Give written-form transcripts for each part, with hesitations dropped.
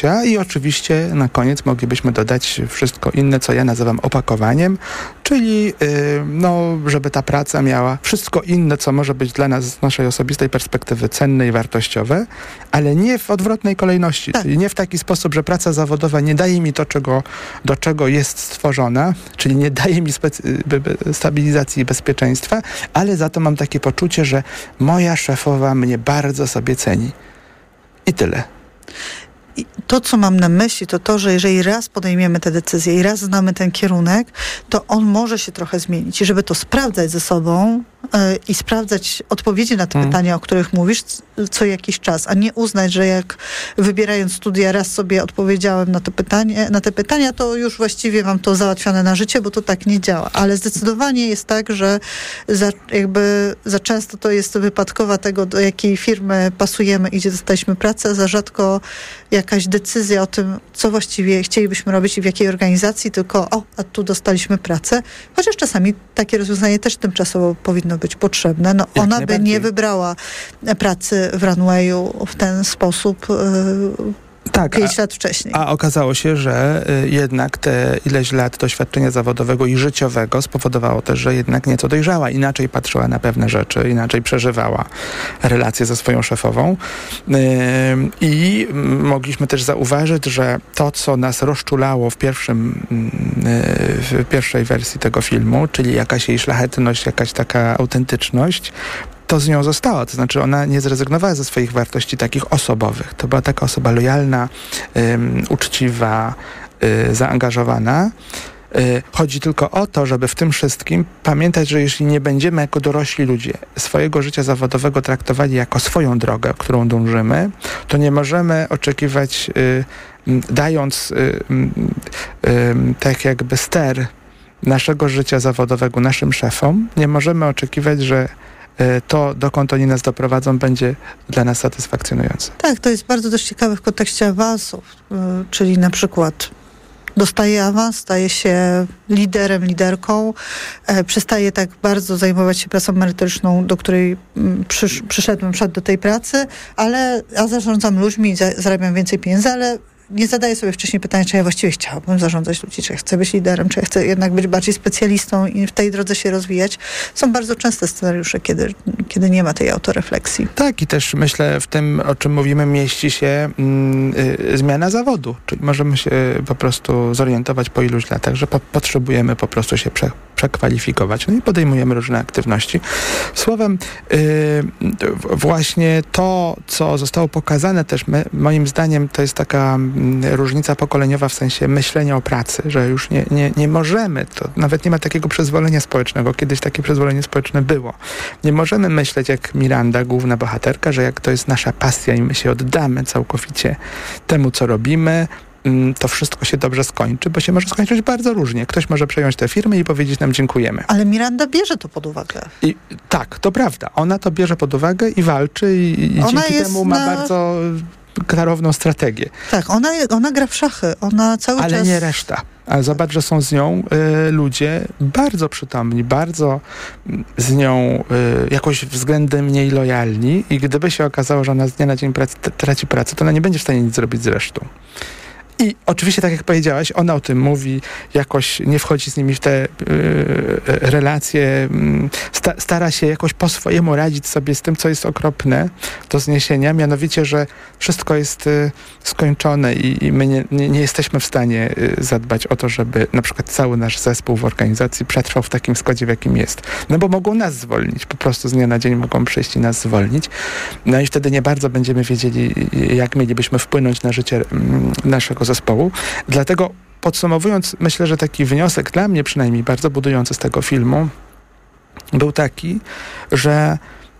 I oczywiście na koniec moglibyśmy dodać wszystko inne, co ja nazywam opakowaniem, czyli żeby ta praca miała wszystko inne, co może być dla nas z naszej osobistej perspektywy cenne i wartościowe, ale nie w odwrotnej kolejności. Tak. Czyli nie w taki sposób, że praca zawodowa nie daje mi to, do czego jest stworzona, czyli nie daje mi stabilizacji i bezpieczeństwa, ale za to mam takie poczucie, że moja szefowa mnie bardzo sobie ceni. I tyle. I to, co mam na myśli, to, że jeżeli raz podejmiemy tę decyzję i raz znamy ten kierunek, to on może się trochę zmienić. I żeby to sprawdzać ze sobą i sprawdzać odpowiedzi na te pytania, o których mówisz, co jakiś czas, a nie uznać, że jak wybierając studia raz sobie odpowiedziałem na te pytania, to już właściwie mam to załatwione na życie, bo to tak nie działa. Ale zdecydowanie jest tak, że za często to jest wypadkowa tego, do jakiej firmy pasujemy i gdzie dostaliśmy pracę, za rzadko jakaś decyzja o tym, co właściwie chcielibyśmy robić i w jakiej organizacji, tylko a tu dostaliśmy pracę. Chociaż czasami takie rozwiązanie też tymczasowo powinno być potrzebne. Ona by nie wybrała pracy w Runwayu w ten sposób 5 lat wcześniej. A okazało się, że jednak te ileś lat doświadczenia zawodowego i życiowego spowodowało też, że jednak nieco dojrzała, inaczej patrzyła na pewne rzeczy, inaczej przeżywała relacje ze swoją szefową. I mogliśmy też zauważyć, że to, co nas rozczulało w pierwszej wersji tego filmu, czyli jakaś jej szlachetność, jakaś taka autentyczność, to z nią zostało. To znaczy ona nie zrezygnowała ze swoich wartości takich osobowych. To była taka osoba lojalna, uczciwa, zaangażowana. Chodzi tylko o to, żeby w tym wszystkim pamiętać, że jeśli nie będziemy jako dorośli ludzie swojego życia zawodowego traktowali jako swoją drogę, którą dążymy, to nie możemy oczekiwać, dając tak jakby ster naszego życia zawodowego naszym szefom, nie możemy oczekiwać, że to, dokąd oni nas doprowadzą, będzie dla nas satysfakcjonujące. Tak, to jest bardzo dość ciekawe w kontekście awansów, czyli na przykład dostaje awans, staje się liderem, liderką, przestaje tak bardzo zajmować się pracą merytoryczną, do której przyszedł do tej pracy, a zarządzam ludźmi, zarabiam więcej pieniędzy, ale nie zadaję sobie wcześniej pytania, czy ja właściwie chciałabym zarządzać ludźmi, czy ja chcę być liderem, czy ja chcę jednak być bardziej specjalistą i w tej drodze się rozwijać. Są bardzo częste scenariusze, kiedy nie ma tej autorefleksji. Tak, i też myślę, w tym, o czym mówimy, mieści się zmiana zawodu. Czyli możemy się po prostu zorientować po iluś latach, że potrzebujemy po prostu się przekwalifikować. No i podejmujemy różne aktywności. Słowem, właśnie to, co zostało pokazane też, moim zdaniem, to jest taka różnica pokoleniowa w sensie myślenia o pracy, że już nie możemy, to nawet nie ma takiego przyzwolenia społecznego. Kiedyś takie przyzwolenie społeczne było. Nie możemy myśleć jak Miranda, główna bohaterka, że jak to jest nasza pasja i my się oddamy całkowicie temu, co robimy, to wszystko się dobrze skończy, bo się może skończyć bardzo różnie. Ktoś może przejąć tę firmę i powiedzieć nam dziękujemy. Ale Miranda bierze to pod uwagę. Tak, to prawda. Ona to bierze pod uwagę i walczy i dzięki temu ma bardzo klarowną strategię. Tak, ona gra w szachy. Ona cały czas... Ale nie reszta. Ale zobacz, że są z nią ludzie bardzo przytomni, bardzo z nią jakoś względem mniej lojalni i gdyby się okazało, że ona z dnia na dzień traci pracę, to ona nie będzie w stanie nic zrobić z resztą. I oczywiście, tak jak powiedziałaś, ona o tym mówi, jakoś nie wchodzi z nimi w te relacje, stara się jakoś po swojemu radzić sobie z tym, co jest okropne do zniesienia, mianowicie, że wszystko jest skończone i my nie jesteśmy w stanie zadbać o to, żeby na przykład cały nasz zespół w organizacji przetrwał w takim składzie, w jakim jest. No bo mogą nas zwolnić, po prostu z dnia na dzień mogą przyjść i nas zwolnić. No i wtedy nie bardzo będziemy wiedzieli, jak mielibyśmy wpłynąć na życie naszego zespołu. Dlatego podsumowując, myślę, że taki wniosek dla mnie przynajmniej bardzo budujący z tego filmu był taki, że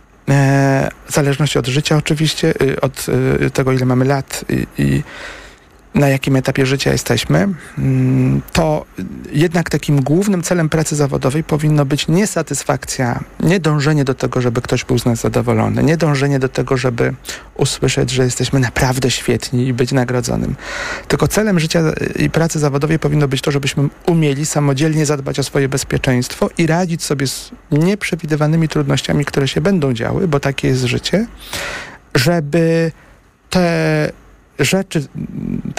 w zależności od życia oczywiście, od tego ile mamy lat i na jakim etapie życia jesteśmy, to jednak takim głównym celem pracy zawodowej powinno być nie satysfakcja, nie dążenie do tego, żeby ktoś był z nas zadowolony, nie dążenie do tego, żeby usłyszeć, że jesteśmy naprawdę świetni i być nagrodzonym. Tylko celem życia i pracy zawodowej powinno być to, żebyśmy umieli samodzielnie zadbać o swoje bezpieczeństwo i radzić sobie z nieprzewidywanymi trudnościami, które się będą działy, bo takie jest życie, żeby te rzeczy